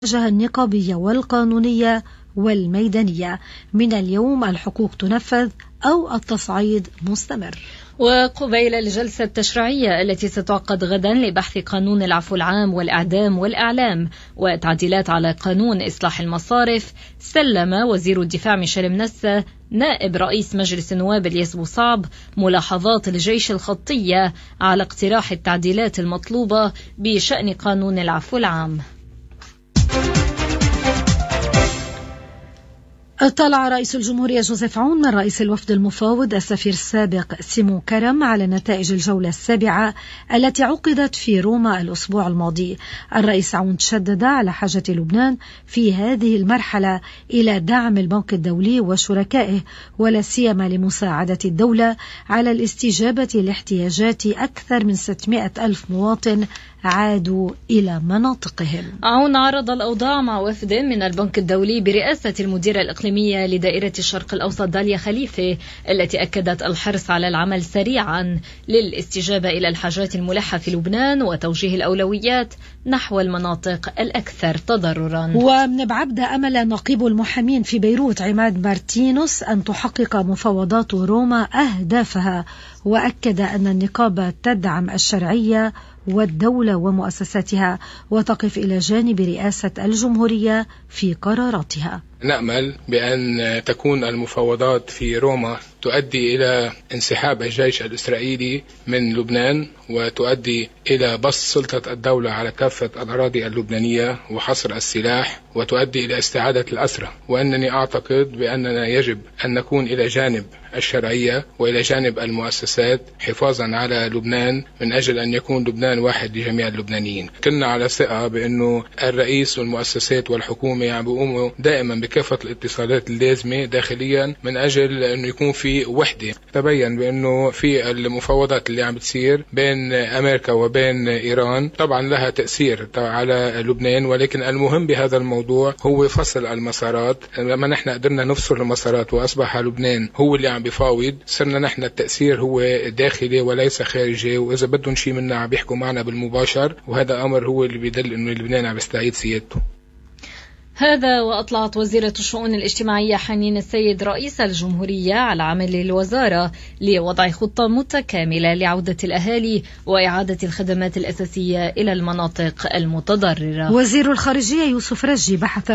النقابية والقانونية والميدانية. من اليوم الحقوق تنفذ أو التصعيد مستمر. وقبيل الجلسة التشريعية التي ستعقد غدا لبحث قانون العفو العام والإعدام والإعلام وتعديلات على قانون إصلاح المصارف، سلم وزير الدفاع ميشيل منسة نائب رئيس مجلس النواب الياس بوصعب ملاحظات الجيش الخطية على اقتراح التعديلات المطلوبة بشأن قانون العفو العام. اطلع رئيس الجمهورية جوزيف عون من رئيس الوفد المفاوض السفير السابق سيمون كرم على نتائج الجولة السابعة التي عقدت في روما الأسبوع الماضي. الرئيس عون شدد على حاجة لبنان في هذه المرحلة إلى دعم البنك الدولي وشركائه، ولا سيما لمساعدة الدولة على الاستجابة لاحتياجات أكثر من 600 ألف مواطن عادوا إلى مناطقهم. عون عرض الأوضاع مع وفد من البنك الدولي برئاسة المديرة الإقليمية لدائرة الشرق الأوسط داليا خليفة، التي أكدت الحرص على العمل سريعا للاستجابة إلى الحاجات الملحة في لبنان وتوجيه الأولويات نحو المناطق الأكثر تضررا. ومن بعبدة أمل نقيب المحامين في بيروت عماد مارتينوس أن تحقق مفاوضات روما أهدافها، وأكد أن النقابة تدعم الشرعية والدولة ومؤسساتها وتقف إلى جانب رئاسة الجمهورية في قراراتها. نأمل بأن تكون المفاوضات في روما تؤدي إلى انسحاب الجيش الإسرائيلي من لبنان وتؤدي إلى بسط سلطة الدولة على كافة الأراضي اللبنانية وحصر السلاح وتؤدي إلى استعادة الأسرى، وأنني أعتقد بأننا يجب أن نكون إلى جانب الشرعية وإلى جانب المؤسسات حفاظا على لبنان من أجل أن يكون لبنان واحد لجميع اللبنانيين. كنا على ثقة بأنه الرئيس والمؤسسات والحكومة يقوموا دائما بكافة الاتصالات اللازمة داخليا من أجل أنه يكون في وحدة. تبين بأنه في المفاوضات اللي عم بتصير بين أمريكا وبين إيران طبعا لها تأثير على لبنان، ولكن المهم بهذا الموضوع هو فصل المسارات. لما نحن قدرنا نفصل المسارات وأصبح لبنان هو اللي عم بفاوض، صرنا نحن التأثير هو داخلي وليس خارجي، وإذا بدهم شيء منا عم بيحكوا معنا بالمباشر، وهذا أمر هو اللي بيدل إنه لبنان عم يستعيد سيادته. هذا وأطلعت وزيرة الشؤون الاجتماعية حنين السيد رئيس الجمهورية على عمل الوزارة لوضع خطة متكاملة لعودة الأهالي وإعادة الخدمات الأساسية إلى المناطق المتضررة. وزير الخارجية يوسف رجي بحث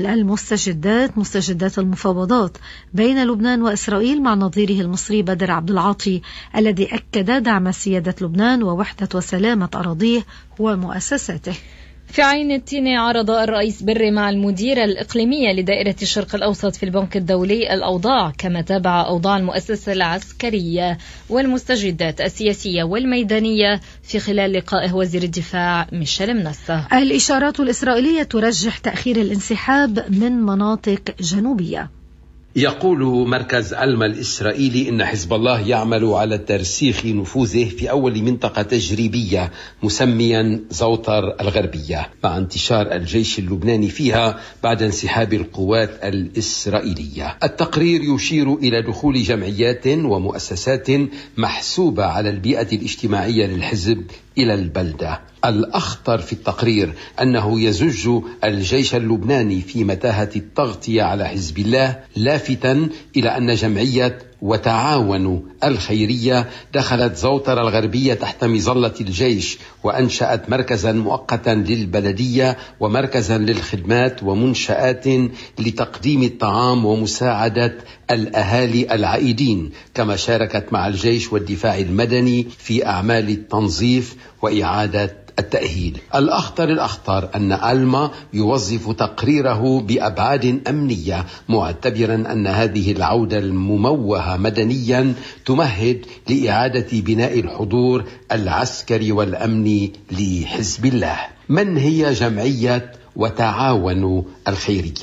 مستجدات المفاوضات بين لبنان وإسرائيل مع نظيره المصري بدر عبد العاطي، الذي أكد دعم سيادة لبنان ووحدة وسلامة أراضيه ومؤسساته. في عين التين عرض الرئيس بري مع المديرة الإقليمية لدائرة الشرق الأوسط في البنك الدولي الأوضاع، كما تابع أوضاع المؤسسة العسكرية والمستجدات السياسية والميدانية في خلال لقائه وزير الدفاع ميشيل منسة. الإشارات الإسرائيلية ترجح تأخير الانسحاب من مناطق جنوبية. يقول مركز علما الإسرائيلي إن حزب الله يعمل على ترسيخ نفوذه في أول منطقة تجريبية مسميا زوطر الغربية، مع انتشار الجيش اللبناني فيها بعد انسحاب القوات الإسرائيلية. التقرير يشير إلى دخول جمعيات ومؤسسات محسوبة على البيئة الاجتماعية للحزب إلى البلدة. الأخطر في التقرير أنه يزج الجيش اللبناني في متاهة التغطية على حزب الله، لافتا إلى أن جمعية وتعاون الخيرية دخلت زوطر الغربية تحت مظلة الجيش وأنشأت مركزا مؤقتا للبلدية ومركزا للخدمات ومنشآت لتقديم الطعام ومساعدة الأهالي العائدين، كما شاركت مع الجيش والدفاع المدني في أعمال التنظيف وإعادة التأهيل. الأخطر أن ألما يوظف تقريره بأبعاد أمنية، معتبرا أن هذه العودة المموهة مدنيا تمهد لإعادة بناء الحضور العسكري والأمني لحزب الله. من هي جمعية وتعاون الخيرية؟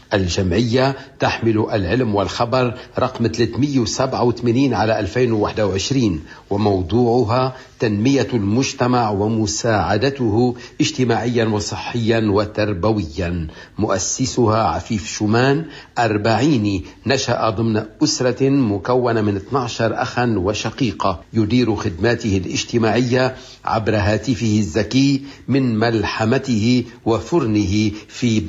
الجمعية تحمل العلم والخبر رقم 387 على 2021، وموضوعها تنمية المجتمع ومساعدته اجتماعيا وصحيا وتربويا. مؤسسها عفيف شومان 40 نشأ ضمن أسرة مكونة من 12 أخا وشقيقة، يدير خدماته الاجتماعية عبر هاتفه الذكي من ملحمته وفرنه في